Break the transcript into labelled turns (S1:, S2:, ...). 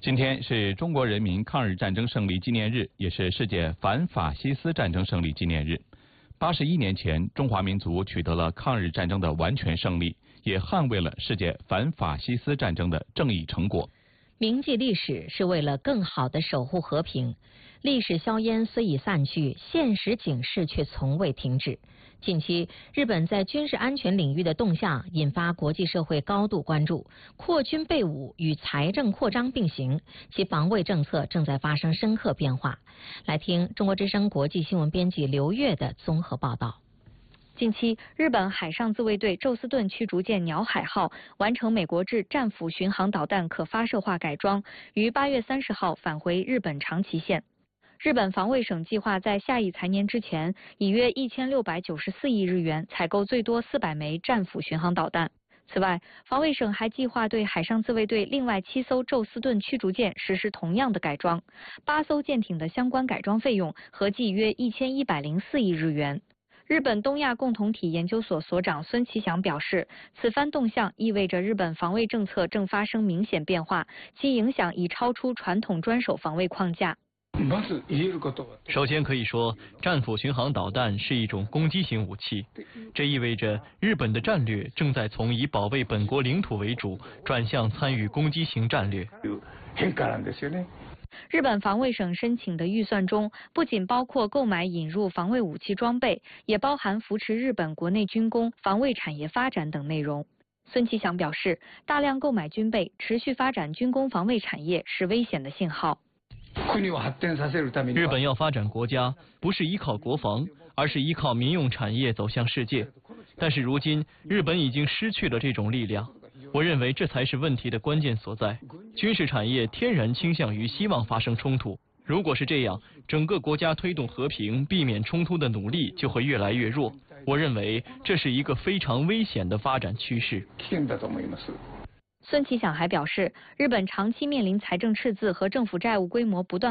S1: 今天是中国人民抗日战争胜利纪念日，也是世界反法西斯战争胜利纪念日。81年前，中华民族取得了抗日战争的完全胜利，也捍卫了世界反法西斯战争的正义成果。
S2: 铭记历史是为了更好地守护和平。历史硝烟虽已散去，现实警示却从未停止。近期，日本在军事安全领域的动向引发国际社会高度关注。扩军备武与财政扩张并行，其防卫政策正在发生深刻变化。来听中国之声国际新闻编辑刘越的综合报道。
S3: 近期，日本海上自卫队宙斯盾驱逐舰鸟海号完成美国制战斧巡航导弹可发射化改装，于8月30号返回日本长崎县。日本防卫省计划在下一财年之前，以约1694亿日元采购最多400枚战斧巡航导弹。此外，防卫省还计划对海上自卫队另外7艘宙斯盾驱逐舰实施同样的改装，8艘舰艇的相关改装费用合计约1104亿日元。日本东亚共同体研究所所长孙其祥表示，此番动向意味着日本防卫政策正发生明显变化，其影响已超出传统专守防卫框架。
S4: 首先可以说，战斧巡航导弹是一种攻击型武器，这意味着日本的战略正在从以保卫本国领土为主，转向参与攻击型战略。
S3: 日本防卫省申请的预算中，不仅包括购买引入防卫武器装备，也包含扶持日本国内军工、防卫产业发展等内容。孙其祥表示，大量购买军备、持续发展军工防卫产业是危险的信号。
S4: 日本要发展国家，不是依靠国防，而是依靠民用产业走向世界。但是如今，日本已经失去了这种力量。我认为这才是问题的关键所在。军事产业天然倾向于希望发生冲突，如果是这样，整个国家推动和平、避免冲突的努力就会越来越弱。我认为这是一个非常危险的发展趋势。
S3: 孙其祥还表示，日本长期面临财政赤字和政府债务规模不断